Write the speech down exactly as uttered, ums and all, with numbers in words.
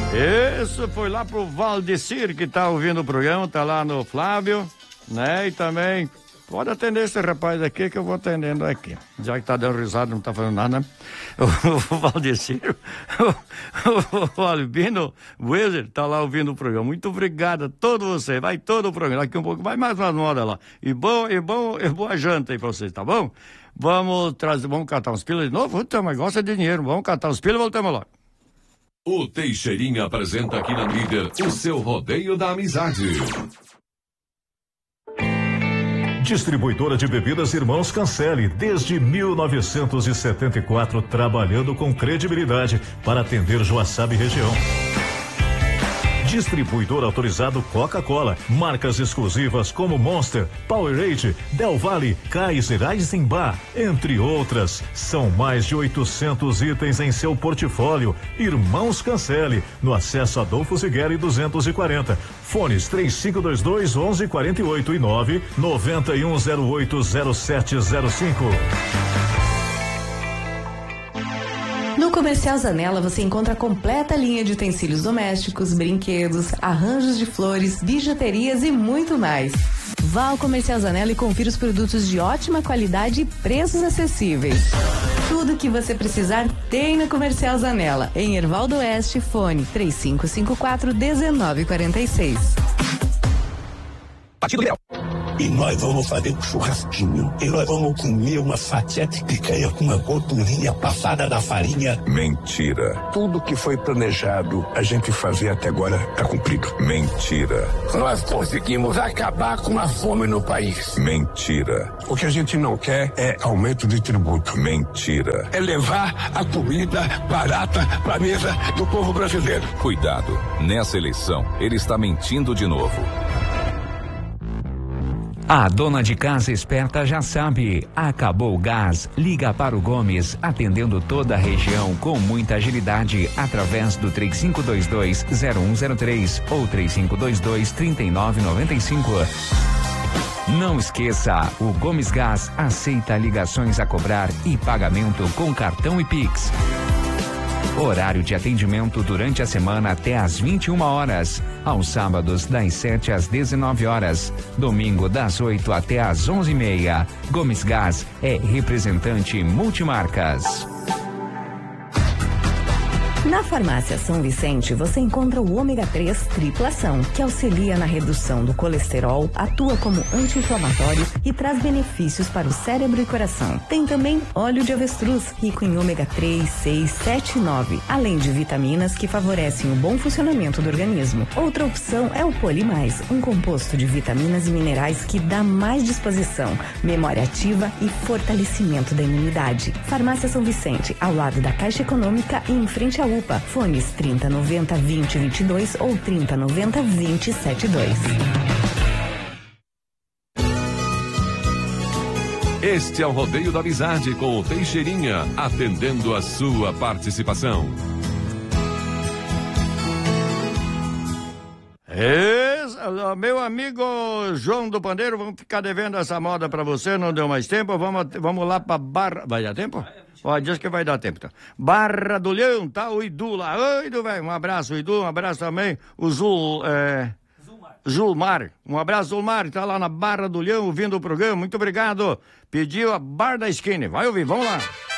Isso, foi lá pro Valdecir que tá ouvindo o programa, tá lá no Flávio, né? E também pode atender esse rapaz aqui que eu vou atendendo aqui. Já que tá dando risada, não tá fazendo nada, né? O, o Valdecir, o, o, o Albino Weser tá lá ouvindo o programa. Muito obrigado a todos vocês. Vai todo o programa. Daqui um pouco vai mais uma moda lá. E bom, e bom, e boa janta aí pra vocês, tá bom? Vamos trazer, vamos catar uns pilas de novo? Puta, mas gosta de dinheiro. Vamos catar uns pilas e voltamos logo. O Teixeirinha apresenta aqui na Líder o seu rodeio da amizade. Distribuidora de bebidas Irmãos Cancelli, desde mil novecentos e setenta e quatro, trabalhando com credibilidade para atender Joaçaba e região. Distribuidor autorizado Coca-Cola, marcas exclusivas como Monster, Powerade, Del Valle, Kaiser, Eisenbach, entre outras. São mais de oitocentos itens em seu portfólio. Irmãos Cancelli, no acesso Adolfo Zigueri duzentos e quarenta. Fones três cinco dois dois, onze quarenta e oito e nove nove um zero oito zero sete zero cinco. No Comercial Zanella você encontra a completa linha de utensílios domésticos, brinquedos, arranjos de flores, bijuterias e muito mais. Vá ao Comercial Zanella e confira os produtos de ótima qualidade e preços acessíveis. Tudo que você precisar tem no Comercial Zanella. Em Hervaldo Oeste, fone três cinco cinco quatro, um nove quatro seis. Partido Liberal. E nós vamos fazer um churrasquinho. E nós vamos comer uma fatia de picanha com uma gordurinha passada da farinha. Mentira. Tudo que foi planejado a gente fazer até agora tá cumprido. Mentira. Nós conseguimos acabar com a fome no país. Mentira. O que a gente não quer é aumento de tributo. Mentira. É levar a comida barata pra mesa do povo brasileiro. Cuidado. Nessa eleição, ele está mentindo de novo. A dona de casa esperta já sabe, acabou o gás, liga para o Gomes, atendendo toda a região com muita agilidade, através do três cinco dois dois, zero um zero três ou três cinco dois dois, três nove nove cinco. Não esqueça, o Gomes Gás aceita ligações a cobrar e pagamento com cartão e Pix. Horário de atendimento durante a semana até às vinte e uma horas. Aos sábados, das sete às dezenove horas. Domingo, das oito até às onze e meia. Gomes Gás é representante multimarcas. Na Farmácia São Vicente, você encontra o ômega três triplação, que auxilia na redução do colesterol, atua como anti-inflamatório e traz benefícios para o cérebro e coração. Tem também óleo de avestruz, rico em ômega três, seis, sete e nove, além de vitaminas que favorecem o bom funcionamento do organismo. Outra opção é o Polimais, um composto de vitaminas e minerais que dá mais disposição, memória ativa e fortalecimento da imunidade. Farmácia São Vicente, ao lado da Caixa Econômica e em frente à U P A. Fones trinta noventa, vinte, vinte e dois ou trinta noventa, vinte, setenta e dois. Este é o Rodeio da Amizade com o Teixeirinha, atendendo a sua participação. Esse, meu amigo João do Pandeiro, vamos ficar devendo essa moda pra você, não deu mais tempo, vamos, vamos lá pra Barra... Vai dar tempo? Ó, diz que vai dar tempo, então. Barra do Leão, tá o Idu lá. Oi, Idu, velho, um abraço, Idu, um abraço também, o Zul, é... Zulmar. Zulmar, um abraço, Zulmar, tá lá na Barra do Leão, ouvindo o programa, muito obrigado. Pediu a Bar da Skinny, vai ouvir, vamos lá.